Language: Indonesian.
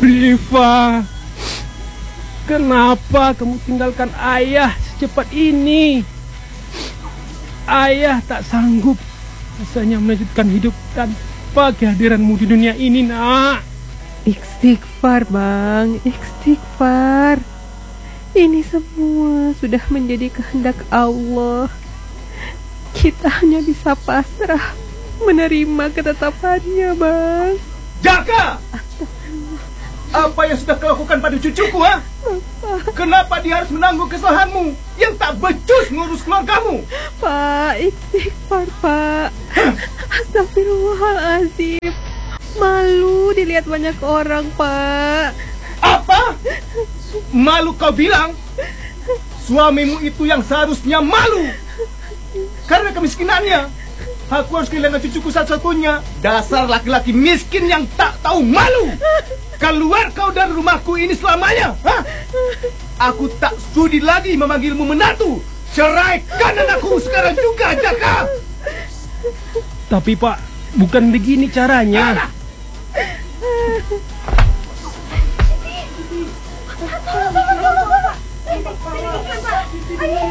Rifa, kenapa kamu tinggalkan ayah secepat ini? Ayah tak sanggup rasanya melanjutkan hidup tanpa kehadiranmu di dunia ini, nak. Istighfar, Bang, istighfar. Ini semua sudah menjadi kehendak Allah. Kita hanya bisa pasrah menerima ketetapannya, Bang. Jaka! Apa yang sudah kau lakukan pada cucuku, ha? Kenapa dia harus menanggung kesalahanmu yang tak becus ngurus keluargamu? Pak, istighfar, Pak. Astagfirullahaladzim. Malu dilihat banyak orang, Pak. Apa? Malu kau bilang? Suamimu itu yang seharusnya malu. Karena kemiskinannya, aku harus kehilangan cucuku satu-satunya. Dasar laki-laki miskin yang tak tahu malu. Keluar kau dari rumahku ini selamanya, ha? Aku tak sudi lagi memanggilmu menantu. Ceraikan anakku sekarang juga, Jaka. Tapi Pak, bukan begini caranya. Ayo